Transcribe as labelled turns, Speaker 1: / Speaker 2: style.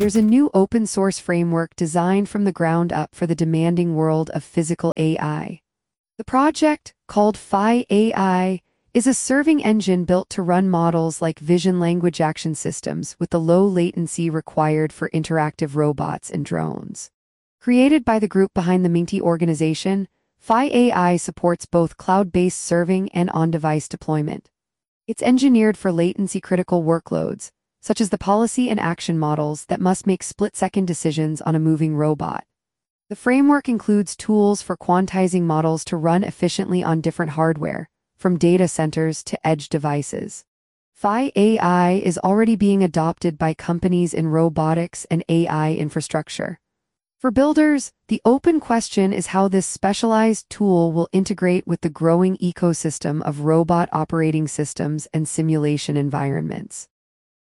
Speaker 1: There's a new open-source framework designed from the ground up for the demanding world of physical AI. The project, called Phi AI, is a serving engine built to run models like vision language action systems with the low latency required for interactive robots and drones. Created by the group behind the Minty organization, Phi AI supports both cloud-based serving and on-device deployment. It's engineered for latency-critical workloads, such as the policy and action models that must make split-second decisions on a moving robot. The framework includes tools for quantizing models to run efficiently on different hardware, from data centers to edge devices. Phi AI is already being adopted by companies in robotics and AI infrastructure. For builders, the open question is how this specialized tool will integrate with the growing ecosystem of robot operating systems and simulation environments.